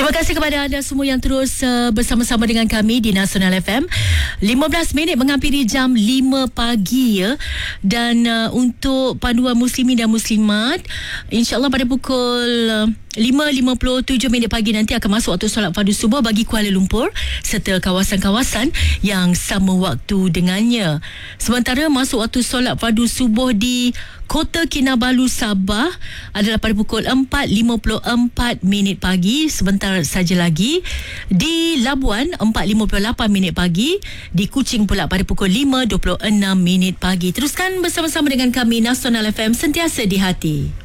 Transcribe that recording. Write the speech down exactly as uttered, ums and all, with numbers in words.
Terima kasih kepada anda semua yang terus uh, bersama-sama dengan kami di Nasional F M. lima belas minit menghampiri jam lima pagi ya. Dan uh, untuk panduan muslimin dan muslimat, insya-Allah pada pukul uh, lima lima puluh tujuh minit pagi nanti akan masuk waktu solat fardu subuh bagi Kuala Lumpur serta kawasan-kawasan yang sama waktu dengannya. Sementara masuk waktu solat fardu subuh di Kota Kinabalu, Sabah adalah pada pukul empat lima puluh empat minit pagi, sebentar saja lagi. Di Labuan empat lima puluh lapan minit pagi, di Kuching pula pada pukul lima dua puluh enam minit pagi. Teruskan bersama-sama dengan kami Nasional F M, sentiasa di hati.